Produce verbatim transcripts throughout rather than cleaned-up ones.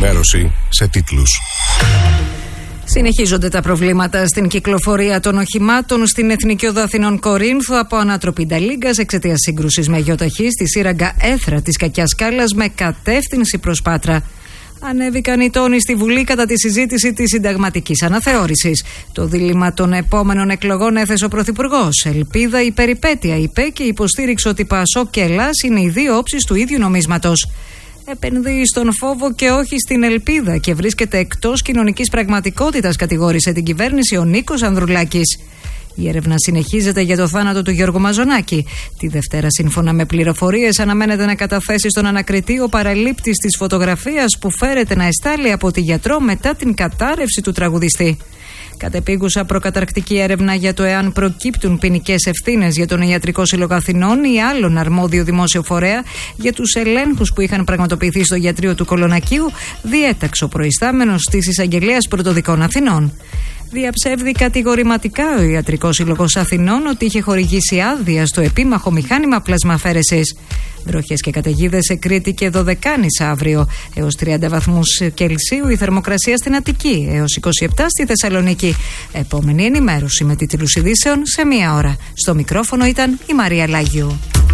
ενημέρωση σε τίτλους. Συνεχίζονται τα προβλήματα στην κυκλοφορία των οχημάτων στην Εθνική Οδό Αθηνών Κορίνθου από ανάτροπη Νταλίγκας εξαιτίας σύγκρουσης με γιοταχή στη σύραγγα Έθρα της Κακιάς Σκάλας με κατεύθυνση προς Πάτρα. Ανέβηκαν οι τόνοι στη Βουλή κατά τη συζήτηση της συνταγματικής αναθεώρησης. Το δίλημμα των επόμενων εκλογών έθεσε ο Πρωθυπουργός. Ελπίδα ή περιπέτεια, είπε, και υποστήριξε ότι Πασόκ και Ελλάς είναι οι δύο όψεις του ίδιου νομίσματος. Επενδύει στον φόβο και όχι στην ελπίδα και βρίσκεται εκτός κοινωνικής πραγματικότητας, κατηγόρησε την κυβέρνηση ο Νίκος Ανδρουλάκης. Η έρευνα συνεχίζεται για το θάνατο του Γιώργου Μαζονάκη. Τη Δευτέρα, σύμφωνα με πληροφορίες, αναμένεται να καταθέσει στον ανακριτή ο παραλήπτης της φωτογραφίας που φέρεται να εστάλει από τη γιατρό μετά την κατάρρευση του τραγουδιστή. Κατεπίγουσα προκαταρκτική έρευνα για το εάν προκύπτουν ποινικές ευθύνες για τον Ιατρικό Σύλλογο Αθηνών ή άλλον αρμόδιο δημόσιο φορέα για τους ελέγχους που είχαν πραγματοποιηθεί στο ιατρείο του Κολονακίου, διέταξε ο προϊστάμενος της Εισαγγελίας Πρωτοδικών Αθηνών. Διαψεύδει κατηγορηματικά ο Ιατρικός Σύλλογος Αθηνών ότι είχε χορηγήσει άδεια στο επίμαχο μηχάνημα πλασμαφέρεσης. Βροχές και καταιγίδες σε Κρήτη και Δωδεκάνησα αύριο. Έως τριάντα βαθμούς Κελσίου η θερμοκρασία στην Αττική, έως είκοσι επτά στη Θεσσαλονίκη. Επόμενη ενημέρωση με τίτλους ειδήσεων σε μία ώρα. Στο μικρόφωνο ήταν η Μαρία Λάγιου.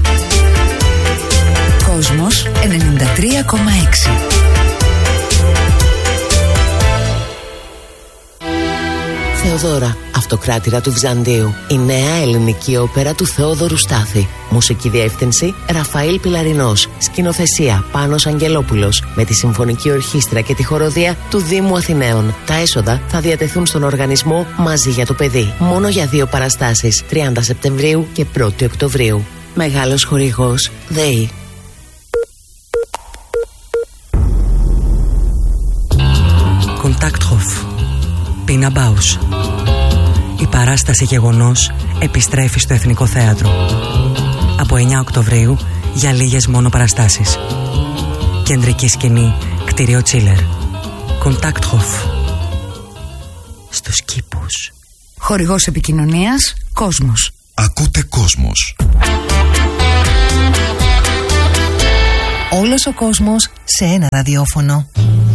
Κόσμος ενενήντα τρία κόμμα έξι. Θεοδώρα, αυτοκράτηρα του Βυζαντίου. Η νέα ελληνική όπερα του Θεόδωρου Στάθη. Μουσική διεύθυνση Ραφαήλ Πιλαρινός. Σκηνοθεσία Πάνος Αγγελόπουλος. Με τη Συμφωνική Ορχήστρα και τη Χοροδία του Δήμου Αθηναίων. Τα έσοδα θα διατεθούν στον οργανισμό Μαζί για το Παιδί. Μόνο για δύο παραστάσεις, τριάντα Σεπτεμβρίου και πρώτη Οκτωβρίου. Μεγάλος χορηγός ΔΕΗ. Kontakthof. Πίνα Μπάους. Η παράσταση Γεγονός επιστρέφει στο Εθνικό Θέατρο. Από εννιά Οκτωβρίου για λίγες μόνο παραστάσεις. Κεντρική σκηνή, κτίριο Τσίλερ. Kontakthof. Στους κήπους. Χορηγός επικοινωνίας Κόσμος. Ακούτε Κόσμος. Όλος ο κόσμος σε ένα ραδιόφωνο.